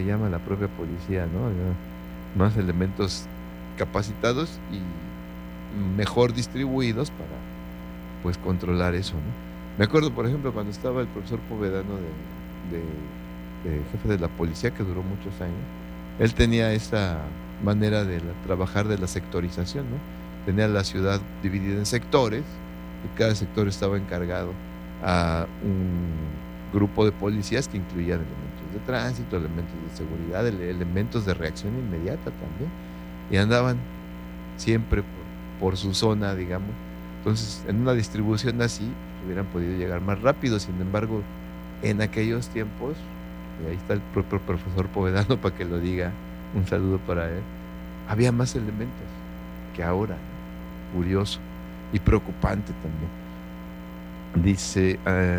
le llama la propia policía, ¿no? Más elementos capacitados y mejor distribuidos para, pues, controlar eso, ¿no? Me acuerdo, por ejemplo, cuando estaba el profesor Povedano de jefe de la policía, que duró muchos años, él tenía esa manera de trabajar de la sectorización, ¿no? Tenía la ciudad dividida en sectores y cada sector estaba encargado a un grupo de policías que incluían elementos de tránsito, elementos de seguridad, elementos de reacción inmediata también, y andaban siempre por su zona, digamos. Entonces, en una distribución así, hubieran podido llegar más rápido. Sin embargo, en aquellos tiempos, y ahí está el propio profesor Povedano para que lo diga, un saludo para él, había más elementos que ahora. Curioso y preocupante también. Dice,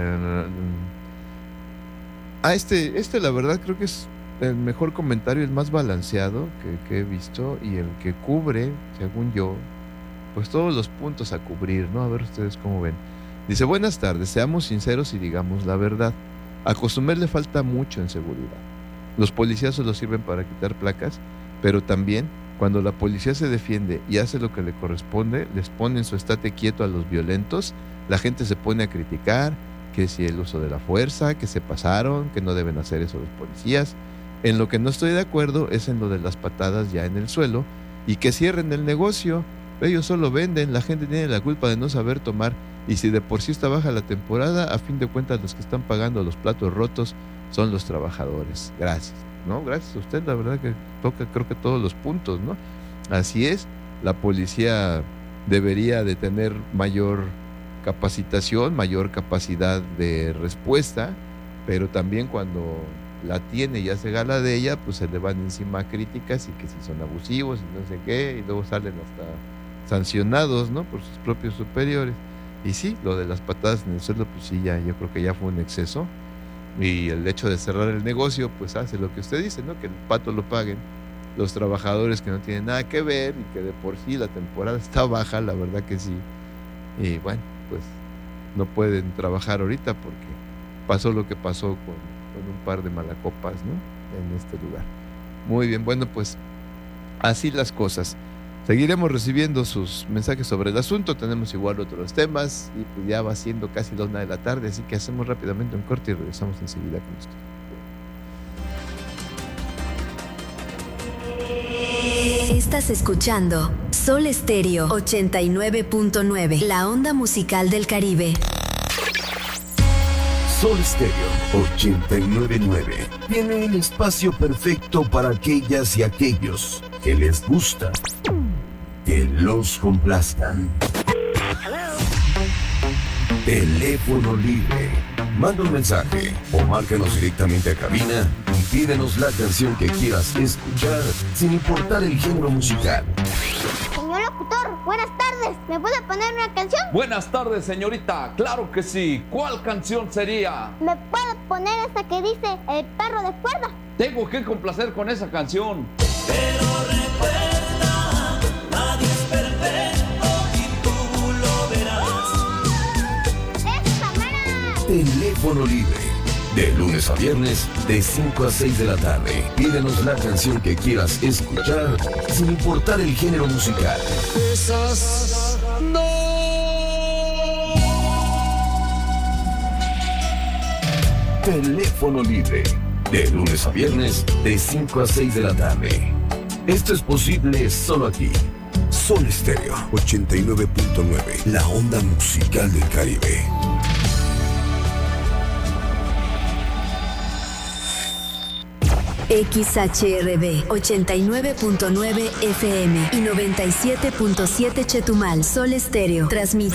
este la verdad creo que es el mejor comentario, el más balanceado que he visto y el que cubre, según yo, pues todos los puntos a cubrir, ¿no? A ver ustedes cómo ven. Dice, buenas tardes, seamos sinceros y digamos la verdad. A Cozumel le falta mucho en seguridad. Los policías solo sirven para quitar placas, pero también cuando la policía se defiende y hace lo que le corresponde, les ponen su estate quieto a los violentos, la gente se pone a criticar, que si el uso de la fuerza, que se pasaron, que no deben hacer eso los policías. En lo que no estoy de acuerdo es en lo de las patadas ya en el suelo y que cierren el negocio. Ellos solo venden, la gente tiene la culpa de no saber tomar, y si de por sí está baja la temporada, a fin de cuentas los que están pagando los platos rotos son los trabajadores. Gracias. No, gracias a usted, la verdad que toca creo que todos los puntos, ¿no? Así es, la policía debería de tener mayor capacitación, mayor capacidad de respuesta, pero también cuando la tiene y hace gala de ella, pues se le van encima críticas y que si son abusivos y no sé qué, y luego salen hasta sancionados, ¿no? Por sus propios superiores. Y sí, lo de las patadas en el suelo, pues sí, ya, yo creo que ya fue un exceso. Y el hecho de cerrar el negocio, pues hace lo que usted dice, ¿no? Que el pato lo paguen los trabajadores que no tienen nada que ver y que de por sí la temporada está baja, la verdad que sí. Y bueno, pues no pueden trabajar ahorita porque pasó lo que pasó con un par de malacopas, ¿no? En este lugar. Muy bien, bueno, pues así las cosas. Seguiremos recibiendo sus mensajes sobre el asunto, tenemos igual otros temas y pues ya va siendo casi la 1 de la tarde, así que hacemos rápidamente un corte y regresamos enseguida con esto. Estás escuchando Sol Estéreo 89.9, la onda musical del Caribe. Sol Estéreo 89.9 tiene el espacio perfecto para aquellas y aquellos que les gusta que los complazcan. Teléfono libre. Manda un mensaje o márcanos directamente a cabina y pídenos la canción que quieras escuchar sin importar el género musical. Señor locutor, buenas tardes. ¿Me puede poner una canción? Buenas tardes, señorita. Claro que sí. ¿Cuál canción sería? ¿Me puede poner esa que dice El perro de cuerda? Tengo que complacer con esa canción. Pero recuerda, nadie es perfecto y tú lo verás. ¡Esa mera! Teléfono libre. De lunes a viernes, de 5 a 6 de la tarde. Pídenos la canción que quieras escuchar, sin importar el género musical. Esas no. Teléfono libre. De lunes a viernes, de 5 a 6 de la tarde. Esto es posible solo aquí. Sol Estéreo 89.9, la onda musical del Caribe. XHRB 89.9 FM y 97.7 Chetumal. Sol Estéreo transmite